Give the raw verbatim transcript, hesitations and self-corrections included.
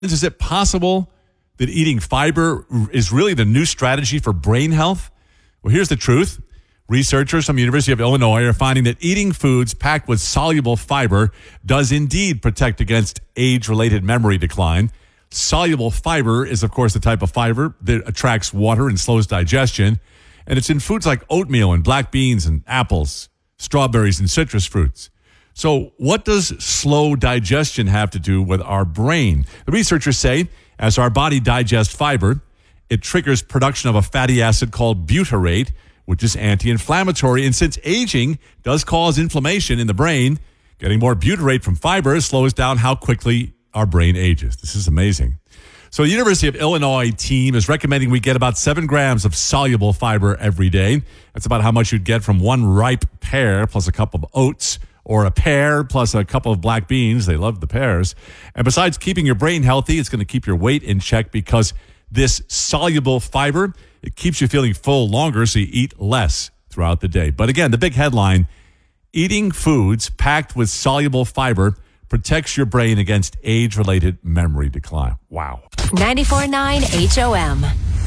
Is it possible that eating fiber is really the new strategy for brain health? Well, here's the truth. Researchers from the University of Illinois are finding that eating foods packed with soluble fiber does indeed protect against age-related memory decline. Soluble fiber is, of course, the type of fiber that attracts water and slows digestion. And it's in foods like oatmeal and black beans and apples, strawberries and citrus fruits. So what does slow digestion have to do with our brain? The researchers say as our body digests fiber, it triggers production of a fatty acid called butyrate, which is anti-inflammatory. And since aging does cause inflammation in the brain, getting more butyrate from fiber slows down how quickly our brain ages. This is amazing. So the University of Illinois team is recommending we get about seven grams of soluble fiber every day. That's about how much you'd get from one ripe pear plus a cup of oats, or a pear plus a couple of black beans. They love the pears. And besides keeping your brain healthy, it's going to keep your weight in check because this soluble fiber, it keeps you feeling full longer, so you eat less throughout the day. But again, the big headline, eating foods packed with soluble fiber protects your brain against age-related memory decline. Wow. ninety-four point nine H O M.